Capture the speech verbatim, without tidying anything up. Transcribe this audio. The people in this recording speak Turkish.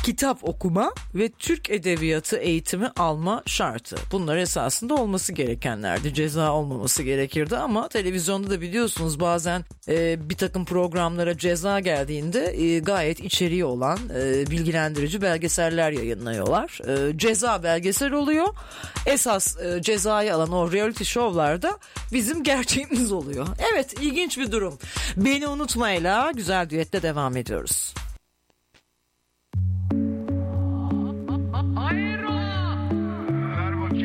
kitap okuma ve Türk edebiyatı eğitimi alma şartı. Bunlar esasında olması gerekenlerdi. Ceza olmaması gerekirdi ama televizyonda da biliyorsunuz bazen e, bir takım programlara ceza geldiğinde e, gayet içeriği olan e, bilgilendirici belgeseller yayınlıyorlar. E, ceza belgesel oluyor. Esas e, cezayı alan o reality show'larda bizim gerçeğimiz oluyor. Evet, ilginç bir durum. Beni unutmayla güzel düetle devam ediyoruz.